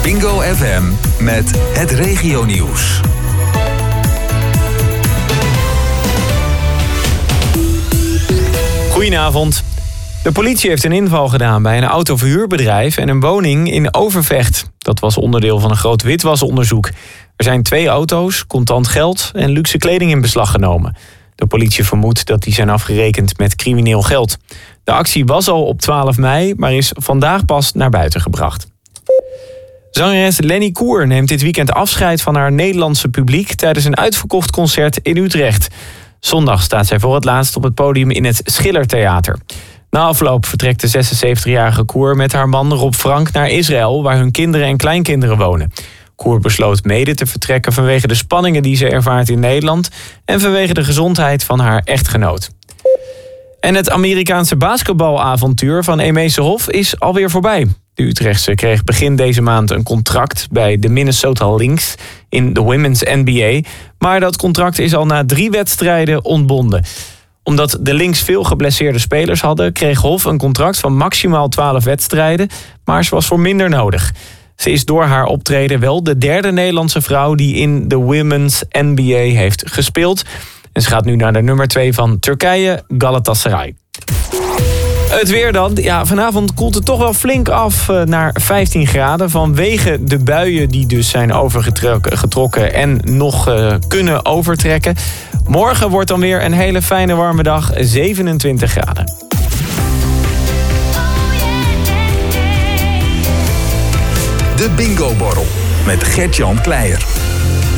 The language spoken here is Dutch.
Bingo FM met het regionieuws. Goedenavond. De politie heeft een inval gedaan bij een autoverhuurbedrijf en een woning in Overvecht. Dat was onderdeel van een groot witwasonderzoek. Er zijn 2 auto's, contant geld en luxe kleding in beslag genomen. De politie vermoedt dat die zijn afgerekend met crimineel geld. De actie was al op 12 mei, maar is vandaag pas naar buiten gebracht. Zangeres Lenny Koer neemt dit weekend afscheid van haar Nederlandse publiek tijdens een uitverkocht concert in Utrecht. Zondag staat zij voor het laatst op het podium in het Schillertheater. Na afloop vertrekt de 76-jarige Koer met haar man Rob Frank naar Israël, waar hun kinderen en kleinkinderen wonen. Koer besloot mede te vertrekken vanwege de spanningen die ze ervaart in Nederland en vanwege de gezondheid van haar echtgenoot. En het Amerikaanse basketbalavontuur van Emese Hof is alweer voorbij. De Utrechtse kreeg begin deze maand een contract bij de Minnesota Lynx in de Women's NBA. Maar dat contract is al na 3 wedstrijden ontbonden. Omdat de Lynx veel geblesseerde spelers hadden, kreeg Hof een contract van maximaal 12 wedstrijden. Maar ze was voor minder nodig. Ze is door haar optreden wel de 3e Nederlandse vrouw die in de Women's NBA heeft gespeeld. En ze gaat nu naar de nummer 2 van Turkije, Galatasaray. Het weer dan. Ja, vanavond koelt het toch wel flink af naar 15 graden. Vanwege de buien die dus zijn overgetrokken en nog kunnen overtrekken. Morgen wordt dan weer een hele fijne warme dag, 27 graden. De Bingo Borrel met Gert-Jan Kleijer.